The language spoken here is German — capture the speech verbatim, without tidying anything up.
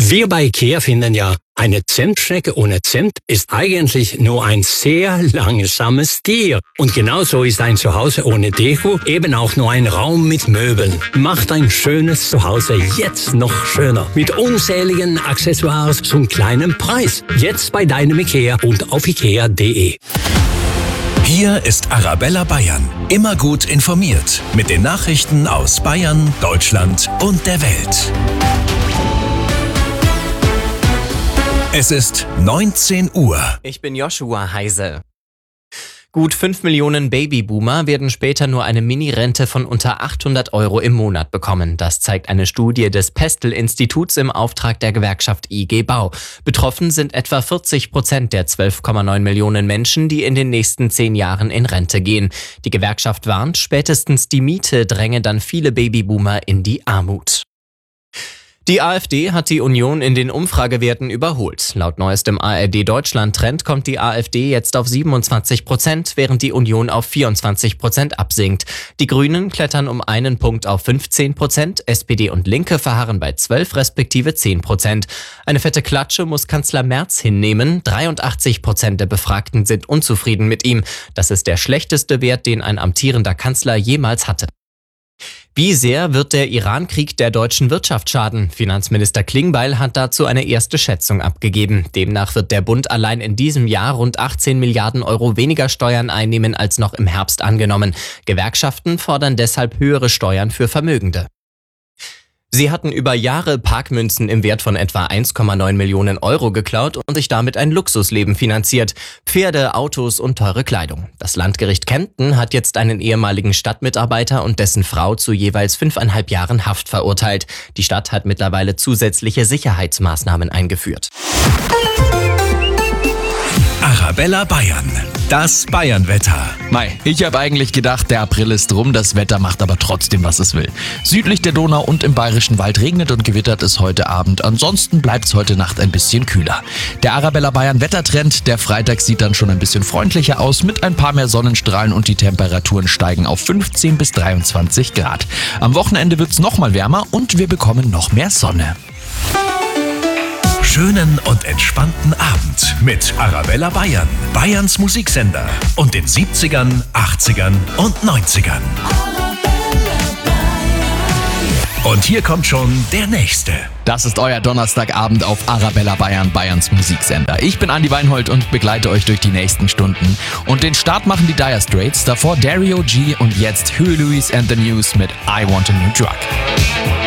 Wir bei IKEA finden ja, eine Zimtschnecke ohne Zimt ist eigentlich nur ein sehr langsames Tier. Und genauso ist ein Zuhause ohne Deko eben auch nur ein Raum mit Möbeln. Macht ein schönes Zuhause jetzt noch schöner. Mit unzähligen Accessoires zum kleinen Preis. Jetzt bei deinem IKEA und auf ikea punkt de. Hier ist Arabella Bayern. Immer gut informiert. Mit den Nachrichten aus Bayern, Deutschland und der Welt. Es ist neunzehn Uhr. Ich bin Joshua Heise. Gut fünf Millionen Babyboomer werden später nur eine Mini-Rente von unter achthundert Euro im Monat bekommen. Das zeigt eine Studie des Pestel-Instituts im Auftrag der Gewerkschaft I G Bau. Betroffen sind etwa vierzig Prozent der zwölf Komma neun Millionen Menschen, die in den nächsten zehn Jahren in Rente gehen. Die Gewerkschaft warnt, spätestens die Miete dränge dann viele Babyboomer in die Armut. Die AfD hat die Union in den Umfragewerten überholt. Laut neuestem A R D Deutschland-Trend kommt die AfD jetzt auf siebenundzwanzig Prozent, während die Union auf vierundzwanzig Prozent absinkt. Die Grünen klettern um einen Punkt auf fünfzehn Prozent, S P D und Linke verharren bei zwölf respektive zehn Prozent. Eine fette Klatsche muss Kanzler Merz hinnehmen. dreiundachtzig Prozent der Befragten sind unzufrieden mit ihm. Das ist der schlechteste Wert, den ein amtierender Kanzler jemals hatte. Wie sehr wird der Iran-Krieg der deutschen Wirtschaft schaden? Finanzminister Klingbeil hat dazu eine erste Schätzung abgegeben. Demnach wird der Bund allein in diesem Jahr rund achtzehn Milliarden Euro weniger Steuern einnehmen als noch im Herbst angenommen. Gewerkschaften fordern deshalb höhere Steuern für Vermögende. Sie hatten über Jahre Parkmünzen im Wert von etwa eins Komma neun Millionen Euro geklaut und sich damit ein Luxusleben finanziert. Pferde, Autos und teure Kleidung. Das Landgericht Kempten hat jetzt einen ehemaligen Stadtmitarbeiter und dessen Frau zu jeweils fünfeinhalb Jahren Haft verurteilt. Die Stadt hat mittlerweile zusätzliche Sicherheitsmaßnahmen eingeführt. Arabella Bayern. Das Bayernwetter. Mei, ich habe eigentlich gedacht, der April ist rum, das Wetter macht aber trotzdem, was es will. Südlich der Donau und im Bayerischen Wald regnet und gewittert es heute Abend. Ansonsten bleibt es heute Nacht ein bisschen kühler. Der Arabella Bayern Wettertrend, der Freitag sieht dann schon ein bisschen freundlicher aus mit ein paar mehr Sonnenstrahlen und die Temperaturen steigen auf fünfzehn bis dreiundzwanzig Grad. Am Wochenende wird es nochmal wärmer und wir bekommen noch mehr Sonne. Schönen und entspannten Abend mit Arabella Bayern, Bayerns Musiksender und den siebzigern, achtzigern und neunzigern. Und hier kommt schon der nächste. Das ist euer Donnerstagabend auf Arabella Bayern, Bayerns Musiksender. Ich bin Andi Weinhold und begleite euch durch die nächsten Stunden. Und den Start machen die Dire Straits, davor Dario G und jetzt Huey Lewis and the News mit I Want a New Drug.